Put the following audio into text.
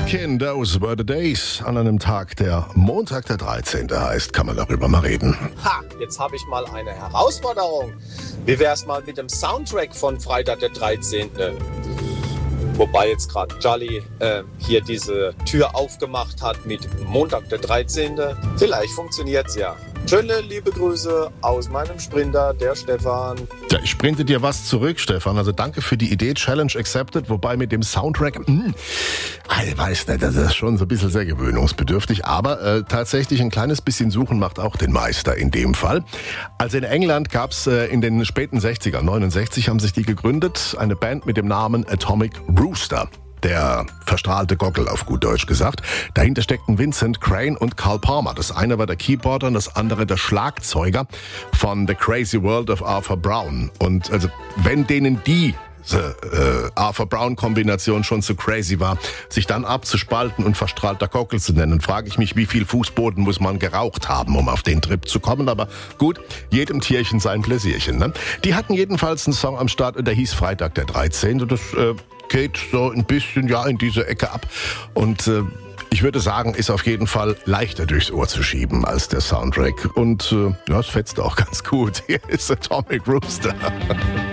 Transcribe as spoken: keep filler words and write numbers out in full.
Kin, those were the days. An einem Tag, der Montag der dreizehnte heißt, kann man darüber mal reden. Ha, jetzt habe ich mal eine Herausforderung. Wie wär's mal mit dem Soundtrack von Freitag der dreizehnte? Wobei jetzt gerade Charlie äh, hier diese Tür aufgemacht hat mit Montag der dreizehnte. Vielleicht funktioniert's ja. Schöne liebe Grüße aus meinem Sprinter, der Stefan. Ja, ich sprinte dir was zurück, Stefan. Also danke für die Idee, Challenge accepted. Wobei mit dem Soundtrack, mh, ich weiß nicht, das ist schon so ein bisschen sehr gewöhnungsbedürftig. Aber äh, tatsächlich ein kleines bisschen Suchen macht auch den Meister in dem Fall. Also in England gab's äh, in den späten sechzigern, neunundsechzig haben sich die gegründet, eine Band mit dem Namen Atomic Rooster. Der verstrahlte Gockel auf gut Deutsch gesagt. Dahinter steckten Vincent Crane und Carl Palmer. Das eine war der Keyboarder und das andere der Schlagzeuger von The Crazy World of Arthur Brown. Und also wenn denen die äh, Arthur Brown-Kombination schon zu crazy war, sich dann abzuspalten und verstrahlter Gockel zu nennen, frage ich mich, wie viel Fußboden muss man geraucht haben, um auf den Trip zu kommen. Aber gut, jedem Tierchen sein Pläsierchen. Ne? Die hatten jedenfalls einen Song am Start und der hieß Freitag der dreizehnte. Das äh, geht so ein bisschen ja in diese Ecke ab und äh, ich würde sagen, ist auf jeden Fall leichter durchs Ohr zu schieben als der Soundtrack und äh, ja, es fetzt auch ganz gut. Hier ist Atomic Rooster.